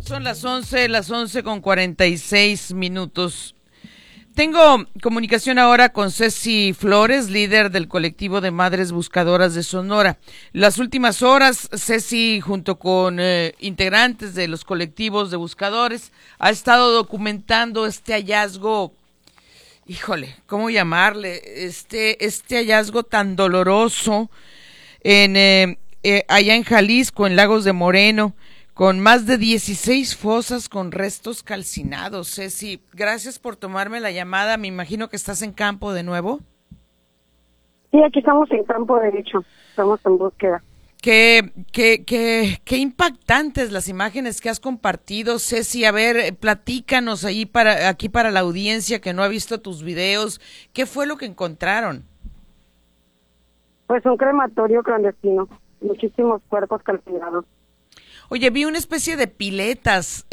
Son las 11 con 46 minutos. Tengo comunicación ahora con Ceci Flores, líder del colectivo de Madres Buscadoras de Sonora. Las últimas horas, Ceci, junto con integrantes de los colectivos de buscadores, ha estado documentando este hallazgo, híjole, ¿cómo llamarle? Este hallazgo tan doloroso allá en Jalisco, en Lagos de Moreno, con más de 16 fosas con restos calcinados. Ceci, gracias por tomarme la llamada. Me imagino que estás en campo de nuevo. Sí, aquí estamos en campo, de hecho. Estamos en búsqueda. Qué impactantes las imágenes que has compartido, Ceci. A ver, platícanos aquí para la audiencia que no ha visto tus videos. ¿Qué fue lo que encontraron? Pues un crematorio clandestino. Muchísimos cuerpos calcinados. Oye, vi una especie de piletas.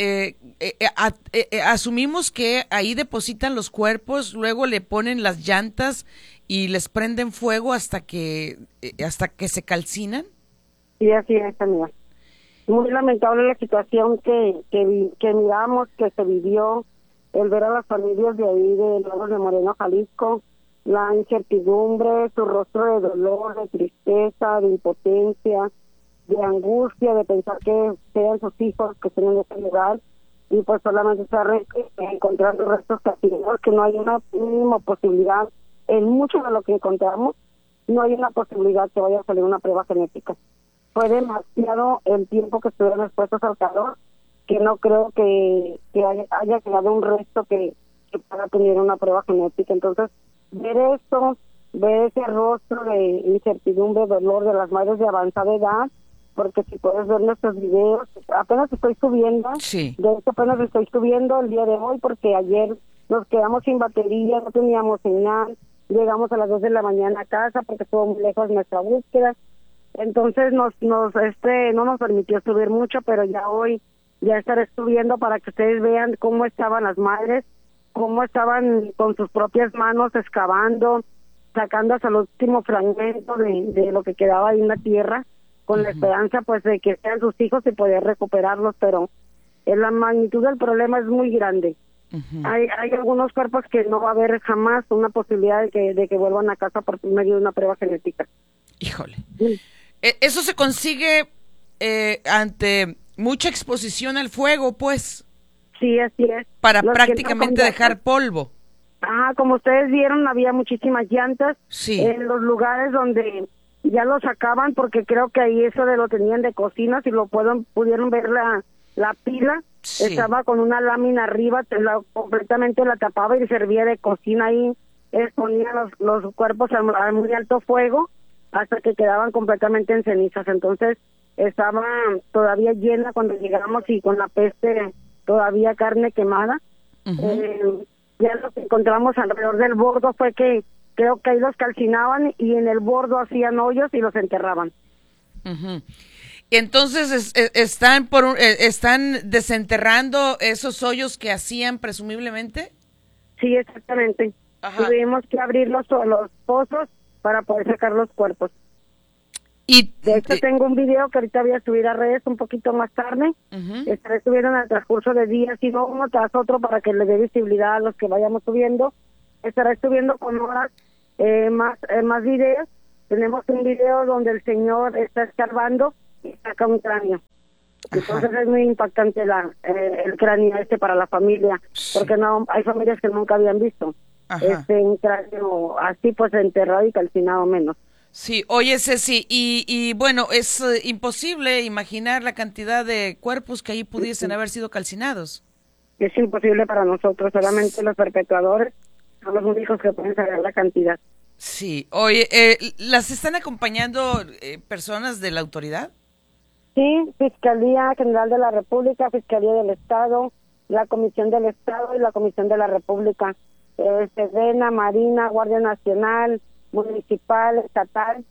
Asumimos que ahí depositan los cuerpos, luego le ponen las llantas y les prenden fuego hasta que se calcinan. Sí, así es, amiga. Muy lamentable la situación que miramos, que se vivió, el ver a las familias de ahí de Lagos de Moreno, Jalisco, la incertidumbre, su rostro de dolor, de tristeza, de impotencia, de angustia, de pensar que sean sus hijos que estén en ese lugar, y pues solamente estar encontrando restos calcinados, que no hay una mínima posibilidad, en mucho de lo que encontramos, no hay una posibilidad que vaya a salir una prueba genética. Fue demasiado el tiempo que estuvieron expuestos al calor, que no creo que haya quedado un resto que pueda tener una prueba genética. Entonces, ver esto, ver ese rostro de incertidumbre, dolor de las madres de avanzada edad, porque si puedes ver nuestros videos, apenas estoy subiendo, sí. De hecho apenas estoy subiendo el día de hoy, porque ayer nos quedamos sin batería, no teníamos señal, llegamos a las 2 de la mañana a casa porque estuvo muy lejos nuestra búsqueda, entonces no nos permitió subir mucho, pero ya hoy ya estaré subiendo para que ustedes vean cómo estaban las madres, cómo estaban con sus propias manos excavando, sacando hasta el último fragmento de lo que quedaba ahí en la tierra, con la esperanza pues de que sean sus hijos y poder recuperarlos, pero la magnitud del problema es muy grande. Hay algunos cuerpos que no va a haber jamás una posibilidad de que vuelvan a casa por medio de una prueba genética. Híjole. Sí. Eso se consigue ante mucha exposición al fuego, pues. Sí, así es. Para prácticamente dejar polvo. Como ustedes vieron, había muchísimas llantas, sí, en los lugares donde ya lo sacaban, porque creo que ahí eso lo tenían de cocina, si lo pudieron ver la pila, sí, estaba con una lámina arriba, completamente la tapaba y servía de cocina ahí, ponía los cuerpos a muy alto fuego hasta que quedaban completamente en cenizas. Entonces estaba todavía llena cuando llegamos y con la peste todavía carne quemada. Ya lo que encontramos alrededor del bordo fue que creo que ahí los calcinaban y en el bordo hacían hoyos y los enterraban. Entonces están desenterrando esos hoyos que hacían presumiblemente. Sí, exactamente. Tuvimos que abrir los pozos para poder sacar los cuerpos. Y de hecho tengo un video que ahorita voy a subir a redes un poquito más tarde. Estaré subiendo en el transcurso de días, y no uno tras otro para que le dé visibilidad a los que vayamos subiendo. Estaré subiendo con horas más videos. Tenemos un video donde el señor está escarbando y saca un cráneo. Entonces es muy impactante el cráneo para la familia, porque no hay familias que nunca habían visto un cráneo así, pues enterrado y calcinado menos. Sí, oye Ceci, y bueno, es imposible imaginar la cantidad de cuerpos que ahí pudiesen haber sido calcinados. Es imposible para nosotros, solamente los perpetuadores son los únicos que pueden saber la cantidad. Sí, oye, ¿las están acompañando personas de la autoridad? Sí, Fiscalía General de la República, Fiscalía del Estado, la Comisión del Estado y la Comisión de la República, Sedena, Marina, Guardia Nacional, Municipal, Estatal,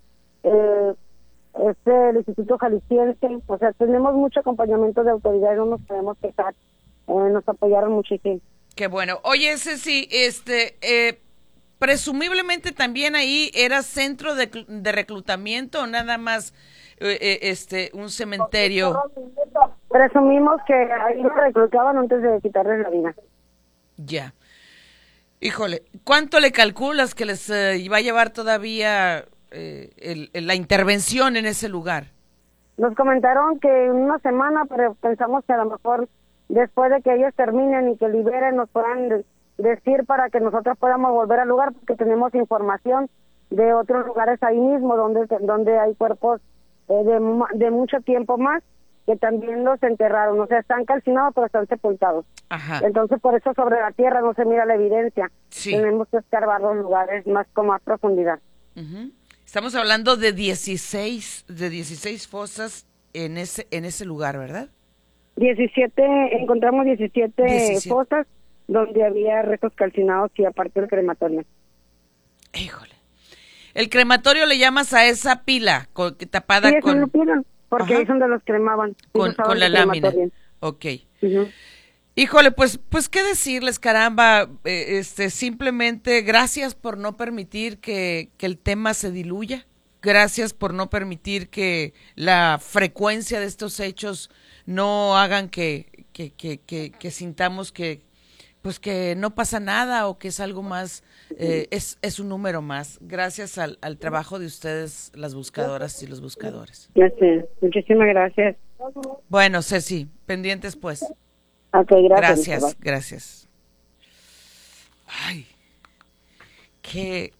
el Instituto Jalisciense. O sea, tenemos mucho acompañamiento de autoridades, no nos podemos quejar, nos apoyaron muchísimo. Qué bueno. Oye, Ceci, presumiblemente también ahí era centro de reclutamiento o nada más un cementerio. presumimos que ahí lo reclutaban antes de quitarles la vida. Ya. Híjole, ¿cuánto le calculas que les va a llevar todavía la intervención en ese lugar? Nos comentaron que en una semana, pero pensamos que a lo mejor después de que ellos terminen y que liberen nos puedan decir para que nosotros podamos volver al lugar, porque tenemos información de otros lugares ahí mismo donde hay cuerpos de mucho tiempo más que también los enterraron, o sea, están calcinados pero están sepultados. Ajá. Entonces por eso sobre la tierra no se mira la evidencia. Sí. Tenemos que escarbar los lugares más con más profundidad. Uh-huh. Estamos hablando de 16 fosas en ese lugar, ¿verdad? 17, encontramos 17 fosas donde había restos calcinados y aparte el crematorio. Híjole. ¿El crematorio le llamas a esa pila tapada sí, con...? Sí, pila, porque ahí es donde los cremaban. Con la lámina. Ok. Uh-huh. Híjole, pues qué decirles, caramba, simplemente gracias por no permitir que el tema se diluya, gracias por no permitir que la frecuencia de estos hechos no hagan que sintamos que no pasa nada o que es algo más, es un número más, gracias al trabajo de ustedes, las buscadoras y los buscadores. Ya sé, muchísimas gracias. Bueno, Ceci, pendientes pues. Okay, gracias. Gracias. Ay, qué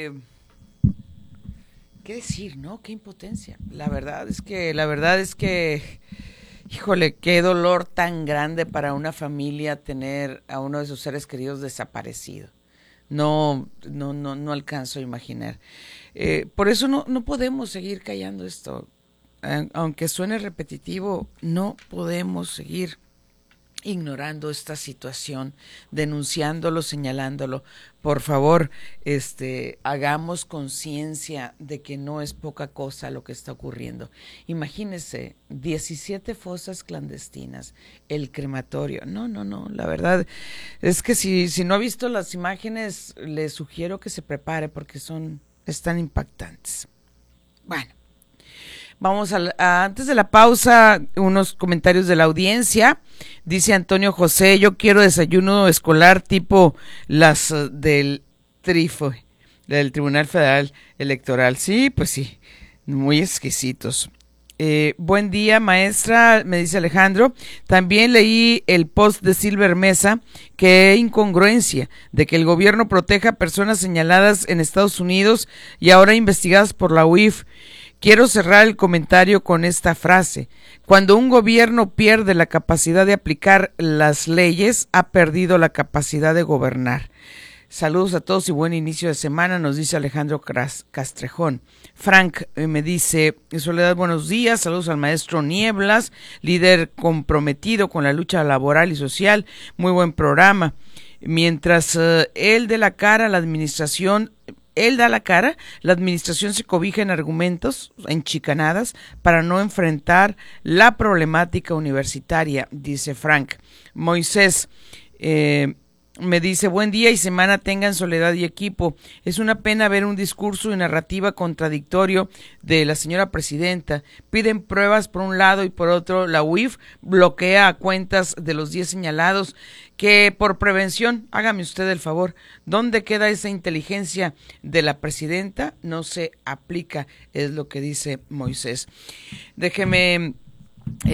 decir, ¿no? Qué impotencia. La verdad es que, híjole, qué dolor tan grande para una familia tener a uno de sus seres queridos desaparecido. No alcanzo a imaginar. Por eso no podemos seguir callando esto. Aunque suene repetitivo, no podemos seguir ignorando esta situación, denunciándolo, señalándolo. Por favor, hagamos conciencia de que no es poca cosa lo que está ocurriendo. Imagínense, 17 fosas clandestinas, el crematorio. No, la verdad es que si no ha visto las imágenes, le sugiero que se prepare porque están impactantes. Bueno. Vamos antes de la pausa, unos comentarios de la audiencia. Dice Antonio José, yo quiero desayuno escolar tipo las del TRIFE, del Tribunal Federal Electoral. Sí, pues sí, muy exquisitos. Buen día, maestra, me dice Alejandro. También leí el post de Silver Mesa, que incongruencia de que el gobierno proteja a personas señaladas en Estados Unidos y ahora investigadas por la UIF. Quiero cerrar el comentario con esta frase. Cuando un gobierno pierde la capacidad de aplicar las leyes, ha perdido la capacidad de gobernar. Saludos a todos y buen inicio de semana, nos dice Alejandro Castrejón. Frank me dice, Soledad, buenos días, saludos al maestro Nieblas, líder comprometido con la lucha laboral y social, muy buen programa. Mientras él da la cara, la administración se cobija en argumentos, en chicanadas, para no enfrentar la problemática universitaria, dice Frank. Moisés me dice, buen día y semana tengan Soledad y equipo. Es una pena ver un discurso y narrativa contradictorio de la señora presidenta. Piden pruebas por un lado y por otro la UIF bloquea a cuentas de los 10 señalados. Que por prevención, hágame usted el favor, ¿dónde queda esa inteligencia de la presidenta? No se aplica, es lo que dice Moisés. Déjeme